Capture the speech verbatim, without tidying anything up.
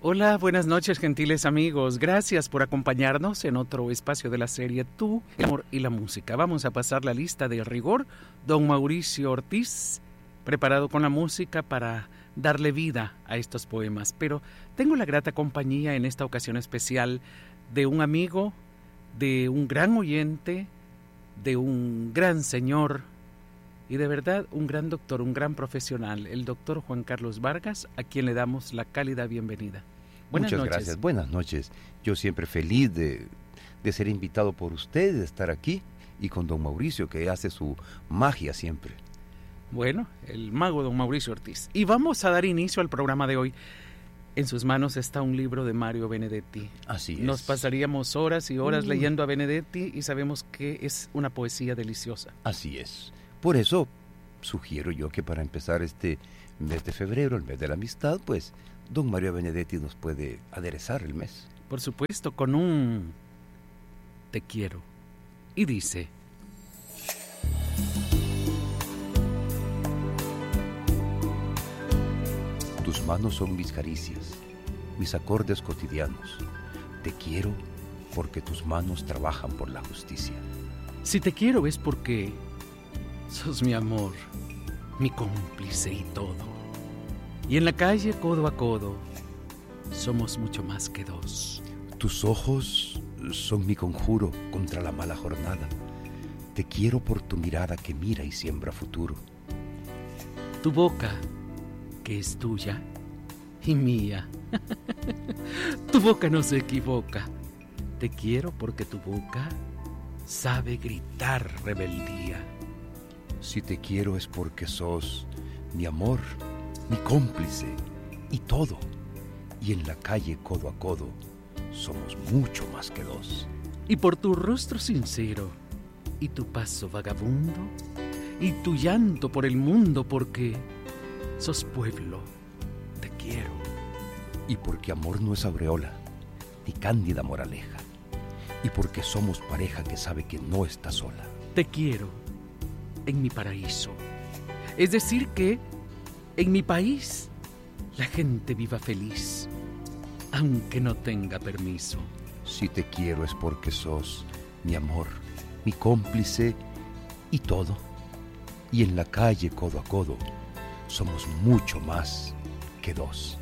Hola, buenas noches, gentiles amigos. Gracias por acompañarnos en otro espacio de la serie Tú, el amor y la música. Vamos a pasar la lista de rigor. Don Mauricio Ortiz, preparado con la música para darle vida a estos poemas. Pero tengo la grata compañía en esta ocasión especial de un amigo, de un gran oyente, de un gran señor y de verdad un gran doctor, un gran profesional, el doctor Juan Carlos Vargas, a quien le damos la cálida bienvenida. Buenas Muchas noches. gracias, buenas noches. Yo siempre feliz de, de ser invitado por usted, de estar aquí, y con don Mauricio, que hace su magia siempre. Bueno, el mago don Mauricio Ortiz. Y vamos a dar inicio al programa de hoy. En sus manos está un libro de Mario Benedetti. Así es. Nos pasaríamos horas y horas uh. leyendo a Benedetti y sabemos que es una poesía deliciosa. Así es. Por eso sugiero yo que para empezar este mes de febrero, el mes de la amistad, pues don Mario Benedetti nos puede aderezar el mes. Por supuesto, con un te quiero. Y dice: tus manos son mis caricias, mis acordes cotidianos. Te quiero porque tus manos trabajan por la justicia. Si te quiero es porque sos mi amor, mi cómplice y todo. Y en la calle, codo a codo, somos mucho más que dos. Tus ojos son mi conjuro contra la mala jornada. Te quiero por tu mirada que mira y siembra futuro. Tu boca, que es tuya y mía. Tu boca no se equivoca. Te quiero porque tu boca sabe gritar rebeldía. Si te quiero es porque sos mi amor, mi cómplice y todo. Y en la calle codo a codo somos mucho más que dos. Y por tu rostro sincero y tu paso vagabundo y tu llanto por el mundo porque sos pueblo, te quiero. Y porque amor no es aureola ni cándida moraleja. Y porque somos pareja que sabe que no está sola. Te quiero en mi paraíso. Es decir que en mi país la gente viva feliz, aunque no tenga permiso. Si te quiero es porque sos mi amor, mi cómplice y todo. Y en la calle codo a codo somos mucho más que dos.